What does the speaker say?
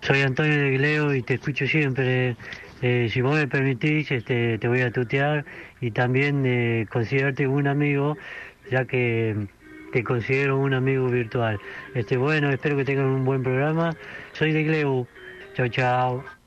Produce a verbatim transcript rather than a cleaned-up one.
Soy Antonio de Gleo y te escucho siempre. Eh, si vos me permitís, este, te voy a tutear y también eh, considerarte un amigo, ya que te considero un amigo virtual. Este, bueno, espero que tengan un buen programa. Soy de Gleo. Chao, chao.